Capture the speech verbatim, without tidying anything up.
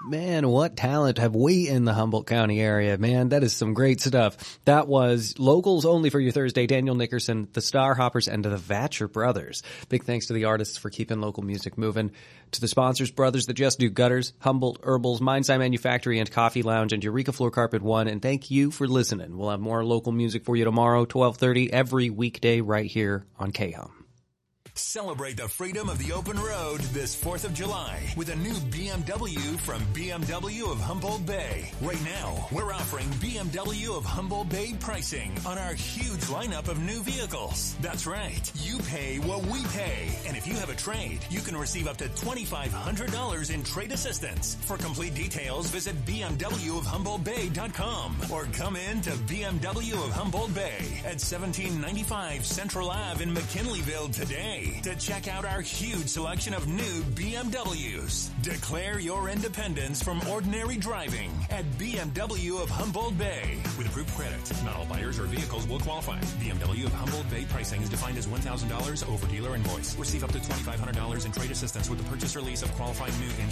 Man, what talent have we in the Humboldt County area, man. That is some great stuff. That was Locals Only for your Thursday, Daniel Nickerson, the Starhoppers, and the Vatcher Brothers. Big thanks to the artists for keeping local music moving. To the sponsors, Brothers That Just Do Gutters, Humboldt Herbals, Mindside Manufactory and Coffee Lounge, and Eureka Floor Carpet One. And thank you for listening. We'll have more local music for you tomorrow, twelve thirty, every weekday right here on K H U M. Celebrate the freedom of the open road this fourth of July with a new B M W from B M W of Humboldt Bay. Right now, we're offering B M W of Humboldt Bay pricing on our huge lineup of new vehicles. That's right. You pay what we pay. And if you have a trade, you can receive up to twenty-five hundred dollars in trade assistance. For complete details, visit B M W of Humboldt Bay dot com or come in to B M W of Humboldt Bay at seventeen ninety-five Central Avenue in McKinleyville today to check out our huge selection of new B M Ws. Declare your independence from ordinary driving at B M W of Humboldt Bay. With approved credit, not all buyers or vehicles will qualify. B M W of Humboldt Bay pricing is defined as one thousand dollars over dealer invoice. Receive up to twenty-five hundred dollars in trade assistance with the purchase or lease of qualified new